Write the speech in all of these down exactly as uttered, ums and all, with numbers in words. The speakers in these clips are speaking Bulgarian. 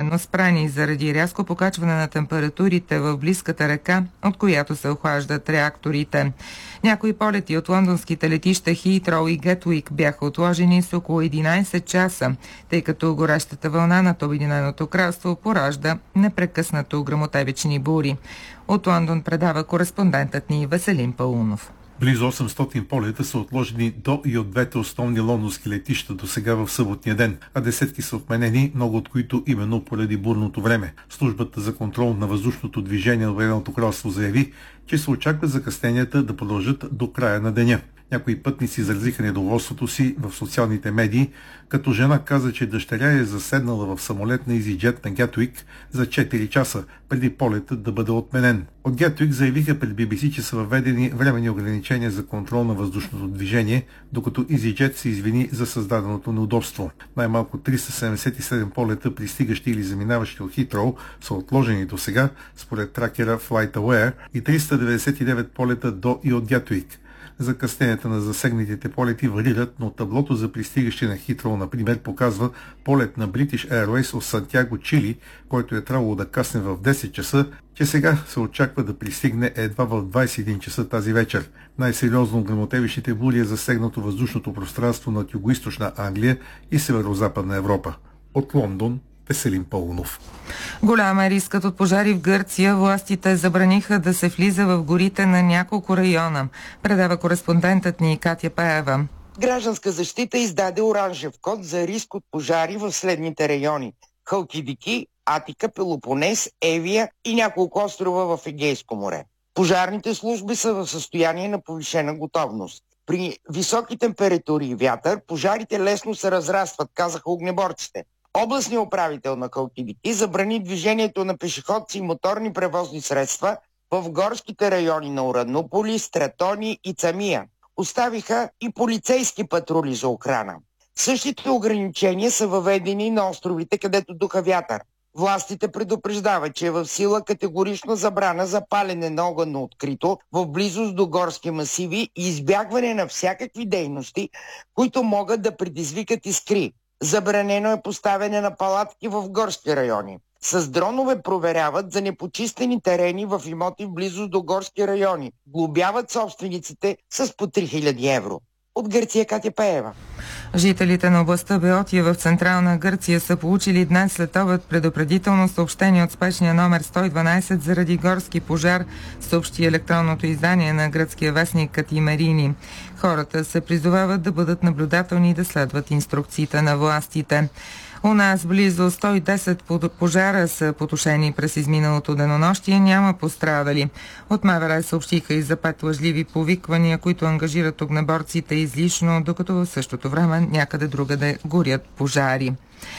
временно спрени заради рязко покачване на температурите в близката река, от която се охлаждат реакторите. Някои полети от лондонските летища Хитроу и Гетуик бяха отложени с около единайсет часа, тъй като горещата вълна над Обединеното кралство поражда непрекъснато гръмотевични бури. От Лондон предава кореспондентът ни Веселин Паунов. Близо осемстотин полета са отложени до и от двете основни лондонски летища до сега в съботния ден, а десетки са отменени, много от които именно поради бурното време. Службата за контрол на въздушното движение на Обединеното кралство заяви, че се очаква закъсненията да продължат до края на деня. Някои пътници изразиха недоволството си в социалните медии, като жена каза, че дъщеря е заседнала в самолет на EasyJet на Гетуик за четири часа, преди полетът да бъде отменен. От Гетуик заявиха пред Би Би Си, че са въведени временни ограничения за контрол на въздушното движение, докато EasyJet се извини за създаденото неудобство. Най-малко триста седемдесет и седем полета, пристигащи или заминаващи от Хитроу, са отложени до сега, според тракера FlightAware, и триста деветдесет и девет полета до и от Гетуик. Закъсненията на засегнатите полети варират, но таблото за пристигащи на Хитроу, например, показва полет на British Airways от Сантяго, Чили, който е трябвало да касне в десет часа, че сега се очаква да пристигне едва в двайсет и един часа тази вечер. Най-сериозно гръмотевичните бури е засегнато въздушното пространство над югоизточна Англия и северо-западна Европа. От Лондон, Веселин Паунов. Голям е рискът от пожари в Гърция. Властите забраниха да се влиза в горите на няколко района. Предава кореспондентът ни Катя Пеева. Гражданска защита издаде оранжев код за риск от пожари в следните райони: Халкидики, Атика, Пелопонес, Евия и няколко острова в Егейско море. Пожарните служби са в състояние на повишена готовност. При високи температури и вятър пожарите лесно се разрастват, казаха огнеборците. Областният управител на Халкидики забрани движението на пешеходци и моторни превозни средства в горските райони на Уранополи, Стратони и Цамия. Оставиха и полицейски патрули за охрана. Същите ограничения са въведени на островите, където духа вятър. Властите предупреждават, че е в сила категорична забрана за палене на огън на открито в близост до горски масиви и избягване на всякакви дейности, които могат да предизвикат искри. Забранено е поставяне на палатки в горски райони. С дронове проверяват за непочистени терени в имоти в близост до горски райони. Глобяват собствениците с по три хиляди евро. От Гърция, Катя Пеева. Жителите на областта Беотия в централна Гърция са получили днес след обед предупредително съобщение от спешния номер сто и дванайсет заради горски пожар, съобщи електронното издание на гръцкия вестник Катимерини. Хората се призовават да бъдат наблюдателни и да следват инструкциите на властите. У нас близо сто и десет пожара са потушени през изминалото денонощие, няма пострадали. От МВР съобщиха и за пет лъжливи повиквания, които ангажират огнеборците излишно, докато в същото време някъде другаде горят пожари.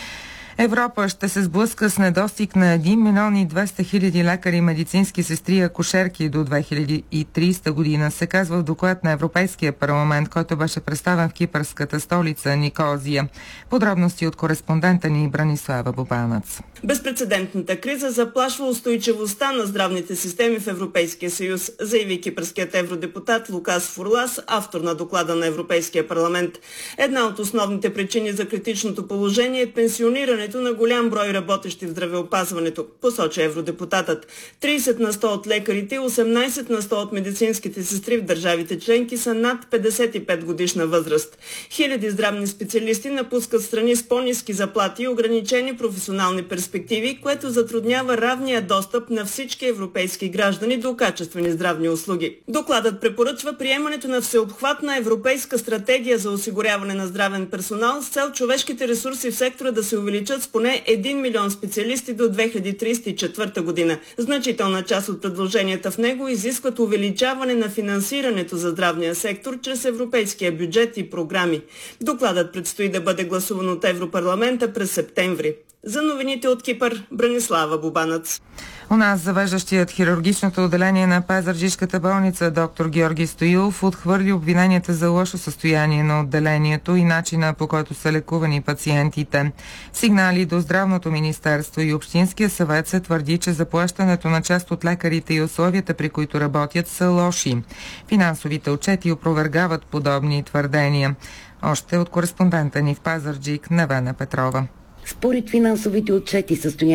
Европа ще се сблъска с недостиг на един милион и двеста хиляди лекари, медицински сестри и акушерки до две хиляди и трийсета година, се казва в доклад на Европейския парламент, който беше представен в кипърската столица Никозия. Подробности от кореспондента ни Бранислава Бобанац. Безпрецедентната криза заплашва устойчивостта на здравните системи в Европейския съюз, заяви кипърският евродепутат Лукас Фурлас, автор на доклада на Европейския парламент. Една от основните причини за критичното положение е пенсионирането на голям брой работещи в здравеопазването, посочи евродепутатът. трийсет на сто от лекарите и осемнайсет на сто от медицинските сестри в държавите членки са над петдесет и пет годишна възраст. Хиляди здравни специалисти напускат страни с по-ниски заплати и ограничени професионални перспективи, което затруднява равния достъп на всички европейски граждани до качествени здравни услуги. Докладът препоръчва приемането на всеобхватна европейска стратегия за осигуряване на здравен персонал с цел човешките ресурси в сектора да се увеличат с поне един милион специалисти до две хиляди трийсет и четвърта година. Значителна част от предложенията в него изискват увеличаване на финансирането за здравния сектор чрез европейския бюджет и програми. Докладът предстои да бъде гласуван от Европарламента през септември. За новините от Кипър, Бранислава Бобанац. У нас завеждащият хирургичното отделение на Пазарджишката болница доктор Георги Стоилов отхвърли обвиненията за лошо състояние на отделението и начина, по който са лекувани пациентите. Сигнали до Здравното министерство и Общинския съвет се твърди, че заплащането на част от лекарите и условията, при които работят, са лоши. Финансовите отчети опровергават подобни твърдения. Още от кореспондента ни в Пазарджик Невена Петрова. Според финансовите отчети, състоянието